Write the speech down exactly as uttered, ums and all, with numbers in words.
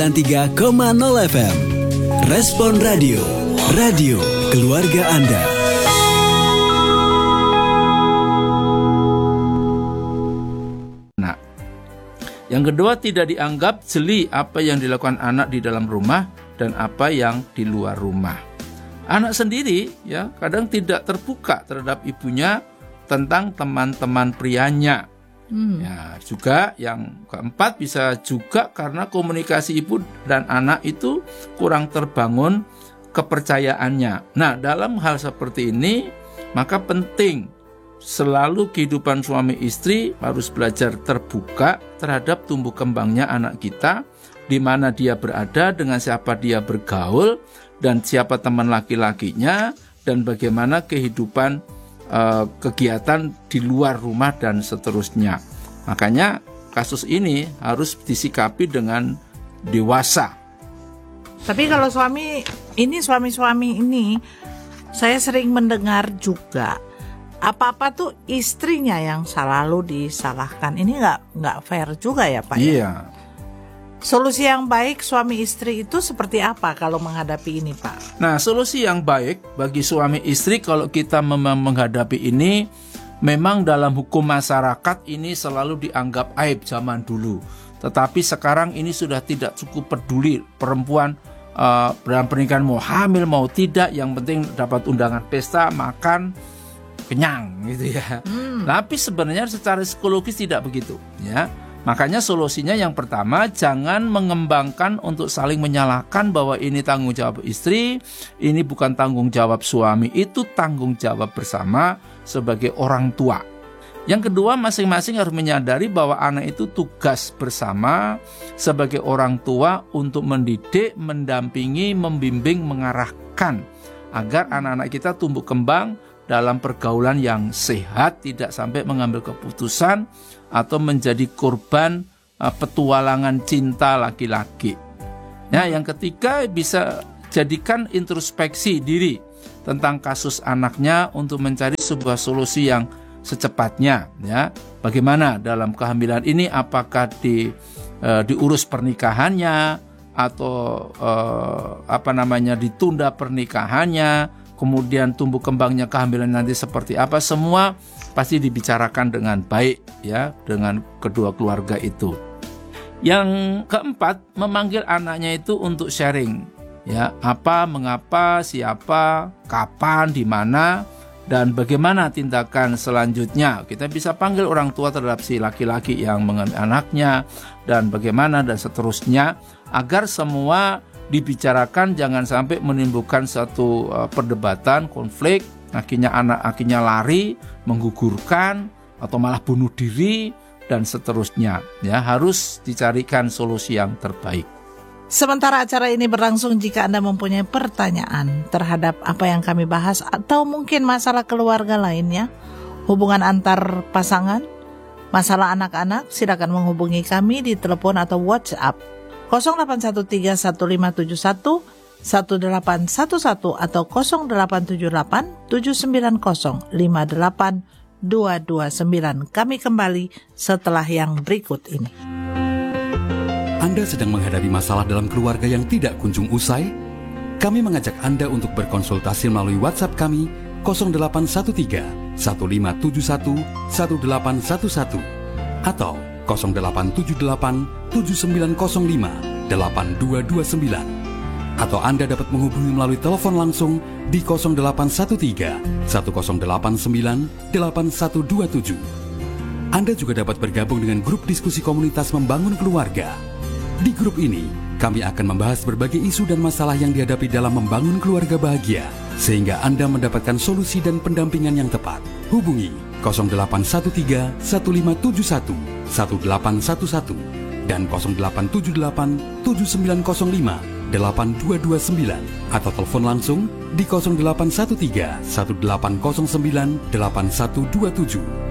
tiga koma nol F M. Respon Radio, radio keluarga Anda. Nah, yang kedua, tidak dianggap jeli apa yang dilakukan anak di dalam rumah dan apa yang di luar rumah. Anak sendiri ya kadang tidak terbuka terhadap ibunya tentang teman-teman prianya. Hmm. Ya, juga yang keempat bisa juga karena komunikasi ibu dan anak itu kurang terbangun kepercayaannya. Nah, dalam hal seperti ini maka penting selalu kehidupan suami istri harus belajar terbuka terhadap tumbuh kembangnya anak kita, di mana dia berada, dengan siapa dia bergaul, dan siapa teman laki-lakinya, dan bagaimana kehidupan kegiatan di luar rumah dan seterusnya. Makanya kasus ini harus disikapi dengan dewasa. Tapi kalau suami ini suami-suami ini saya sering mendengar juga apa-apa tuh istrinya yang selalu disalahkan. Ini nggak nggak fair juga ya Pak? Iya. Solusi yang baik suami istri itu seperti apa kalau menghadapi ini Pak? Nah, solusi yang baik bagi suami istri kalau kita memang menghadapi ini, memang dalam hukum masyarakat ini selalu dianggap aib zaman dulu. Tetapi sekarang ini sudah tidak cukup peduli perempuan uh, dalam pernikahan mau hamil mau tidak, yang penting dapat undangan pesta, makan, kenyang gitu ya. Hmm. Tapi sebenarnya secara psikologis tidak begitu ya. Makanya solusinya yang pertama, jangan mengembangkan untuk saling menyalahkan bahwa ini tanggung jawab istri, ini bukan tanggung jawab suami. Itu tanggung jawab bersama sebagai orang tua. Yang kedua, masing-masing harus menyadari bahwa anak itu tugas bersama sebagai orang tua untuk mendidik, mendampingi, membimbing, mengarahkan agar anak-anak kita tumbuh kembang dalam pergaulan yang sehat, tidak sampai mengambil keputusan atau menjadi korban uh, petualangan cinta laki-laki. Ya, yang ketiga, bisa jadikan introspeksi diri tentang kasus anaknya untuk mencari sebuah solusi yang secepatnya. Ya, bagaimana dalam kehamilan ini, apakah di uh, diurus pernikahannya atau uh, apa namanya ditunda pernikahannya, kemudian tumbuh kembangnya kehamilan nanti seperti apa, semua pasti dibicarakan dengan baik ya dengan kedua keluarga itu. Yang keempat, memanggil anaknya itu untuk sharing ya, apa, mengapa, siapa, kapan, di mana, dan bagaimana tindakan selanjutnya. Kita bisa panggil orang tua terhadap si laki-laki yang mengambil anaknya dan bagaimana dan seterusnya, agar semua dibicarakan, jangan sampai menimbulkan satu uh, perdebatan, konflik, akhirnya anak akhirnya lari, menggugurkan atau malah bunuh diri dan seterusnya. Ya, harus dicarikan solusi yang terbaik. Sementara acara ini berlangsung, jika Anda mempunyai pertanyaan terhadap apa yang kami bahas atau mungkin masalah keluarga lainnya, hubungan antar pasangan, masalah anak-anak, silakan menghubungi kami di telepon atau WhatsApp nol delapan satu tiga satu lima tujuh satu satu delapan satu satu atau nol delapan tujuh delapan tujuh sembilan nol lima delapan dua dua sembilan. Kami kembali setelah yang berikut ini. Anda sedang menghadapi masalah dalam keluarga yang tidak kunjung usai? Kami mengajak Anda untuk berkonsultasi melalui WhatsApp kami nol delapan satu tiga satu lima tujuh satu satu delapan satu satu atau nol delapan tujuh delapan tujuh sembilan nol lima delapan dua dua sembilan, atau Anda dapat menghubungi melalui telepon langsung di nol delapan satu tiga satu nol delapan sembilan delapan satu dua tujuh. Anda juga dapat bergabung dengan grup diskusi komunitas membangun keluarga. Di grup ini, kami akan membahas berbagai isu dan masalah yang dihadapi dalam membangun keluarga bahagia, sehingga Anda mendapatkan solusi dan pendampingan yang tepat. Hubungi nol delapan satu tiga satu lima tujuh satu satu delapan satu satu dan nol delapan tujuh delapan tujuh sembilan nol lima delapan dua dua sembilan atau telepon langsung di nol delapan satu tiga satu delapan nol sembilan delapan satu dua tujuh.